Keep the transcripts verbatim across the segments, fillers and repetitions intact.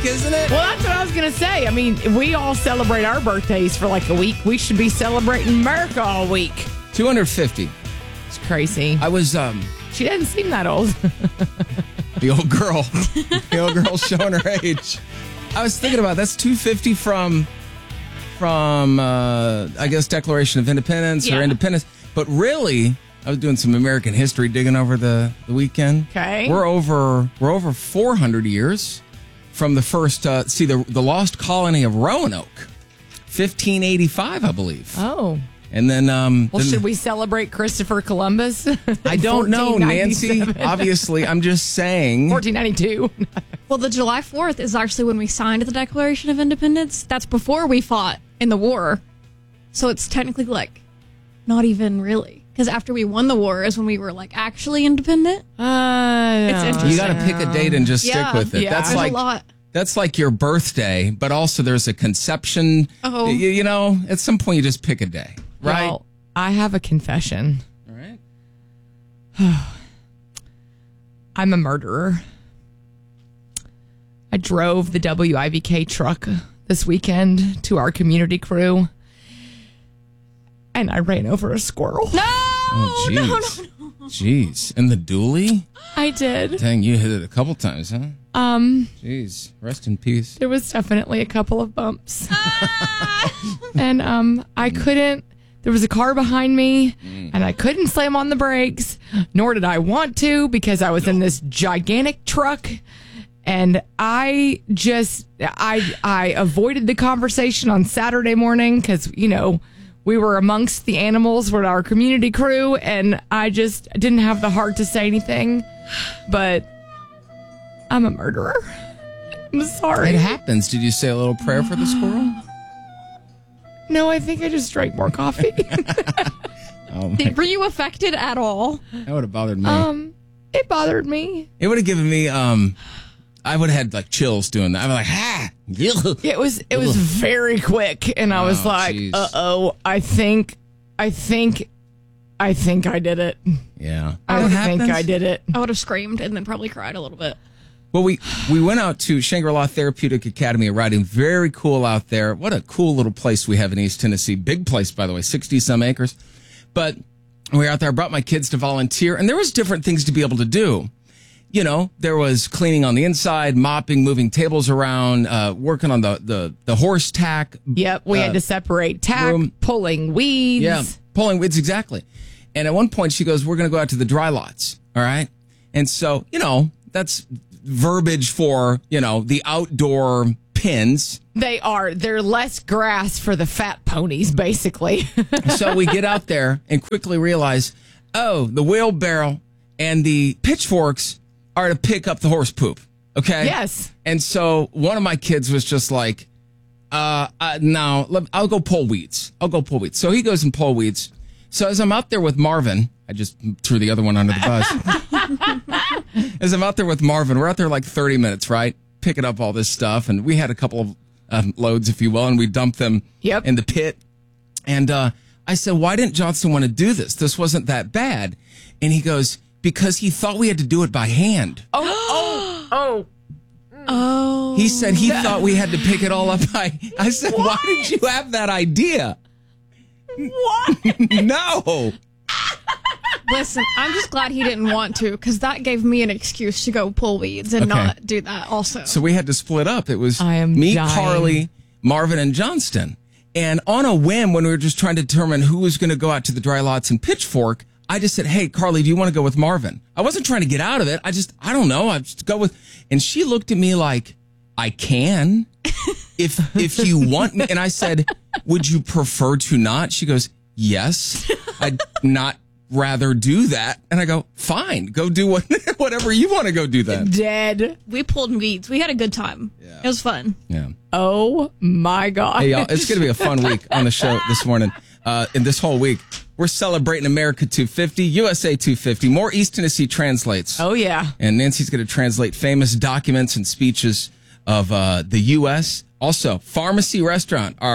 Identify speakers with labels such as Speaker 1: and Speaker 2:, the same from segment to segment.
Speaker 1: week, isn't it?
Speaker 2: Well, that's what I was going to say. I mean, we all celebrate our birthdays for like a week. We should be celebrating America all week.
Speaker 1: two hundred fifty.
Speaker 2: It's crazy.
Speaker 1: I was, um...
Speaker 2: She doesn't seem that old.
Speaker 1: The old girl. The old girl showing her age. I was thinking about that's two hundred fifty from, from uh, I guess, Declaration of Independence
Speaker 2: Yeah.
Speaker 1: or Independence. But really, I was doing some American history digging over the, the weekend.
Speaker 2: Okay.
Speaker 1: We're over we're over four hundred years from the first, uh, see, the, the lost colony of Roanoke. fifteen eighty-five, I believe.
Speaker 2: Oh.
Speaker 1: And then... Um,
Speaker 2: Well,
Speaker 1: then,
Speaker 2: should we celebrate Christopher Columbus?
Speaker 1: I don't know, Nancy.
Speaker 2: fourteen ninety-seven.
Speaker 1: Obviously, I'm just saying.
Speaker 2: fourteen ninety-two.
Speaker 3: Well, the July fourth is actually when we signed the Declaration of Independence. That's before we fought in the war. So it's technically like not even really. Because after we won the war is when we were like actually independent.
Speaker 2: Uh,
Speaker 3: It's interesting.
Speaker 1: You got to pick a date and just
Speaker 3: Yeah.
Speaker 1: stick with it.
Speaker 2: Yeah.
Speaker 1: That's
Speaker 3: There's
Speaker 1: like
Speaker 3: a lot.
Speaker 1: that's like your birthday, but also there's a conception.
Speaker 3: Oh.
Speaker 1: You, you know, at some point you just pick a day, right?
Speaker 2: Well, I have a confession.
Speaker 1: All right.
Speaker 2: I'm a murderer. I drove the W I V K truck this weekend to our community crew, and I ran over a squirrel.
Speaker 3: No!
Speaker 1: Oh,
Speaker 3: no,
Speaker 1: jeez.
Speaker 3: no, no.
Speaker 1: Jeez. And the dually?
Speaker 2: I did.
Speaker 1: Dang, you hit it a couple times, huh?
Speaker 2: Um,
Speaker 1: Jeez. Rest in peace.
Speaker 2: there was definitely a couple of bumps, and um, I couldn't. There was a car behind me, and I couldn't slam on the brakes, nor did I want to because I was in this gigantic truck. And I just, I, I avoided the conversation on Saturday morning because, you know, we were amongst the animals with our community crew, and I just didn't have the heart to say anything. But I'm a murderer. I'm sorry.
Speaker 1: It happens. Did you say a little prayer for the squirrel?
Speaker 2: No, I think I just drank more coffee.
Speaker 1: Oh, my.
Speaker 3: Did, were you affected at all?
Speaker 1: That would have bothered me.
Speaker 2: um, it bothered me.
Speaker 1: it would have given me, um, I would have had like chills doing that. I'd be like, ha!
Speaker 2: It was it was very quick, and I was
Speaker 1: Oh,
Speaker 2: like,
Speaker 1: geez.
Speaker 2: "Uh oh, I think, I think, I think I did it.
Speaker 1: Yeah.
Speaker 2: I
Speaker 1: That
Speaker 2: think
Speaker 1: happens.
Speaker 2: I did it."
Speaker 3: I would have screamed and then probably cried a little bit.
Speaker 1: Well, we, we went out to Shangri-La Therapeutic Academy of Writing. Very cool out there. What a cool little place we have in East Tennessee. Big place, by the way, sixty-some acres. But we were out there. I brought my kids to volunteer, and there was different things to be able to do. You know, there was cleaning on the inside, mopping, moving tables around, uh, working on the, the, the horse tack.
Speaker 2: Yep, we
Speaker 1: uh,
Speaker 2: had to separate tack,
Speaker 1: room.
Speaker 2: pulling weeds.
Speaker 1: Yeah, pulling weeds, exactly. And at one point, she goes, we're going to go out to the dry lots, all right? And so, you know, that's verbiage for, you know, the outdoor pins.
Speaker 2: They are. They're less grass for the fat ponies, basically.
Speaker 1: So we get out there and quickly realize, oh, the wheelbarrow and the pitchforks are to pick up the horse poop, okay?
Speaker 2: Yes.
Speaker 1: And so one of my kids was just like, uh, uh no, let, I'll go pull weeds. I'll go pull weeds. So he goes and pull weeds. So as I'm out there with Marvin, I just threw the other one under the bus. As I'm out there with Marvin, we're out there like thirty minutes, right? Picking up all this stuff. And we had a couple of um, loads, if you will, and we dumped them
Speaker 2: Yep.
Speaker 1: in the pit. And uh, I said, why didn't Johnson want to do this? This wasn't that bad. And he goes, because he thought we had to do it by hand.
Speaker 2: Oh, oh, oh.
Speaker 3: Oh.
Speaker 1: He said he thought we had to pick it all up by... I said, why did you have that idea?
Speaker 2: What?
Speaker 1: No.
Speaker 3: Listen, I'm just glad he didn't want to, because that gave me an excuse to go pull weeds and
Speaker 1: Okay.
Speaker 3: not do that also.
Speaker 1: So we had to split up. It was
Speaker 2: I am
Speaker 1: me,
Speaker 2: dying.
Speaker 1: Carly, Marvin, and Johnston. And on a whim, when we were just trying to determine who was going to go out to the dry lots and pitchfork, I just said, hey, Carly, do you want to go with Marvin? I wasn't trying to get out of it. I just, I don't know. I just go with, and she looked at me like, I can, if, if you want me. And I said, would you prefer to not? She goes, yes, I'd not rather do that. And I go, fine, go do what, whatever you want to go do then.
Speaker 2: Dead.
Speaker 3: we pulled weeds. We had a good time.
Speaker 1: Yeah.
Speaker 3: It was fun.
Speaker 1: Yeah.
Speaker 2: Oh, my God.
Speaker 1: Hey, y'all, it's going to be a fun week on the show this morning. Uh, and this whole week, we're celebrating America two fifty, U S A two fifty, more East Tennessee translates.
Speaker 2: Oh, yeah.
Speaker 1: And Nancy's going to translate famous documents and speeches of uh, the U S Also, Pharmacy Restaurant, our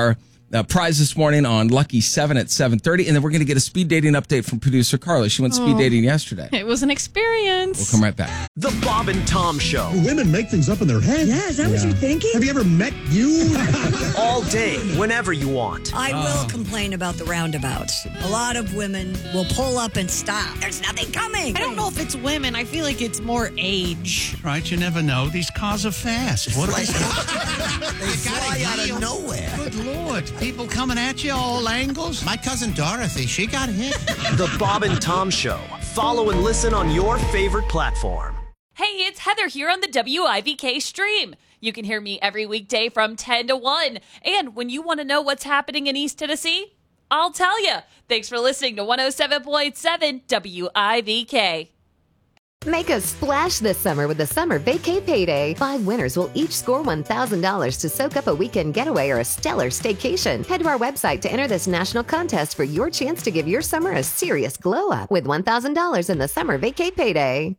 Speaker 1: uh, prize this morning on Lucky seven at seven thirty. And then we're going to get a speed dating update from producer Carla. She went speed
Speaker 3: Oh.
Speaker 1: dating yesterday.
Speaker 3: It was an experience.
Speaker 1: We'll come right back.
Speaker 4: The Bob and Tom Show.
Speaker 5: Women make things up in their head.
Speaker 6: Yeah, is that what you're thinking?
Speaker 5: Have you ever met you?
Speaker 4: All day, whenever you want.
Speaker 6: I will complain about the roundabouts. A lot of women will pull up and stop. There's nothing coming.
Speaker 7: I don't know if it's women. I feel like it's more age.
Speaker 8: Right, you never know. These cars are fast. What are they?
Speaker 9: They fly out of nowhere.
Speaker 8: Good Lord. People coming at you all angles. My cousin Dorothy, she got hit.
Speaker 4: The Bob and Tom Show. Follow and listen on your favorite platform.
Speaker 10: Hey, it's Heather here on the W I V K stream. You can hear me every weekday from ten to one. And when you want to know what's happening in East Tennessee, I'll tell you. Thanks for listening to one oh seven point seven W I V K.
Speaker 11: Make a splash this summer with the Summer Vacay Payday. Five winners will each score one thousand dollars to soak up a weekend getaway or a stellar staycation. Head to our website to enter this national contest for your chance to give your summer a serious glow up with one thousand dollars in the Summer Vacay Payday.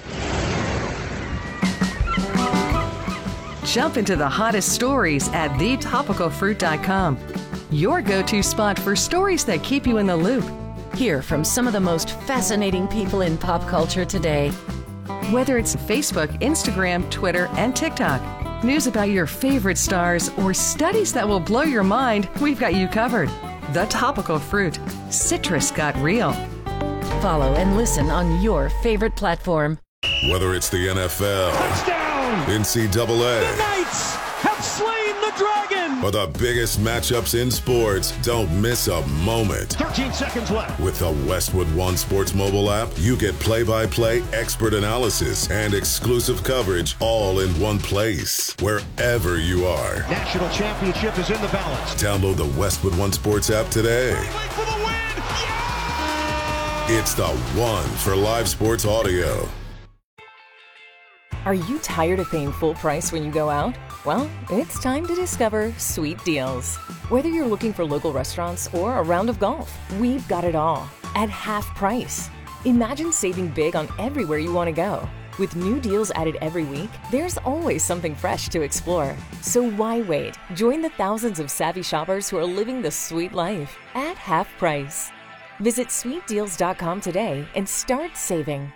Speaker 12: Jump into the hottest stories at the topical fruit dot com. Your go-to spot for stories that keep you in the loop.
Speaker 13: Hear from some of the most fascinating people in pop culture today.
Speaker 12: Whether it's Facebook, Instagram, Twitter, and TikTok, news about your favorite stars, or studies that will blow your mind, we've got you covered. The Topical Fruit. Citrus got real.
Speaker 13: Follow and listen on your favorite platform.
Speaker 14: Whether it's the N F L,
Speaker 5: Touchdown!
Speaker 14: N C double A,
Speaker 5: The Knights have slain the dragon!
Speaker 14: or the biggest matchups in sports, don't miss a moment.
Speaker 5: thirteen seconds left.
Speaker 14: With the Westwood One Sports mobile app, you get play-by-play expert analysis and exclusive coverage all in one place, wherever you are.
Speaker 5: National championship is in the balance.
Speaker 14: Download the Westwood One Sports app today.
Speaker 5: For the win! Yeah!
Speaker 14: It's the one for live sports audio.
Speaker 15: Are you tired of paying full price when you go out? Well, it's time to discover Sweet Deals. Whether you're looking for local restaurants or a round of golf, we've got it all at half price. Imagine saving big on everywhere you want to go. With new deals added every week, there's always something fresh to explore. So why wait? Join the thousands of savvy shoppers who are living the sweet life at half price. Visit sweet deals dot com today and start saving.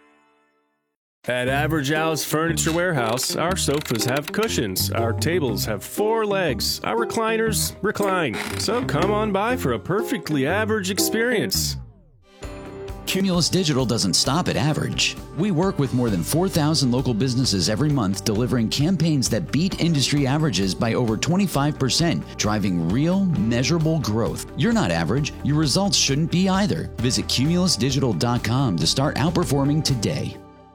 Speaker 16: At Average Al's Furniture Warehouse, our sofas have cushions, our tables have four legs, our recliners recline. So come on by for a perfectly average experience.
Speaker 17: Cumulus Digital doesn't stop at average. We work with more than four thousand local businesses every month, delivering campaigns that beat industry averages by over twenty-five percent, driving real, measurable growth. You're not average. Your results shouldn't be either. Visit cumulus digital dot com to start outperforming today.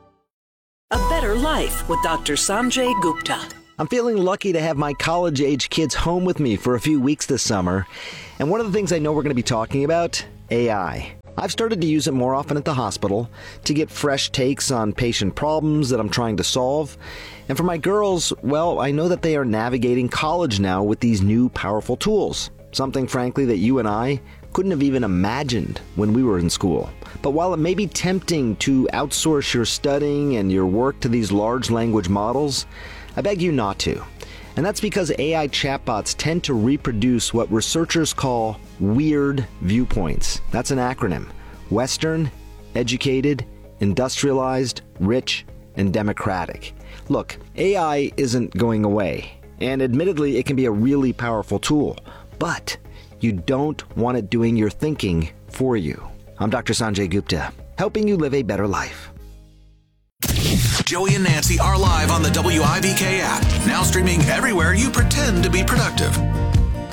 Speaker 18: A Better Life with Doctor Sanjay Gupta.
Speaker 19: I'm feeling lucky to have my college-age kids home with me for a few weeks this summer. And one of the things I know we're going to be talking about, A I. I've started to use it more often at the hospital to get fresh takes on patient problems that I'm trying to solve. And for my girls, well, I know that they are navigating college now with these new powerful tools. Something, frankly, that you and I couldn't have even imagined when we were in school. But while it may be tempting to outsource your studying and your work to these large language models, I beg you not to. And that's because A I chatbots tend to reproduce what researchers call weird viewpoints. That's an acronym. Western, educated, industrialized, rich, and democratic. Look, A I isn't going away. And admittedly, it can be a really powerful tool. But you don't want it doing your thinking for you. I'm Doctor Sanjay Gupta, helping you live a better life.
Speaker 20: Joey and Nancy are live on the W I V K app, now streaming everywhere you pretend to be productive.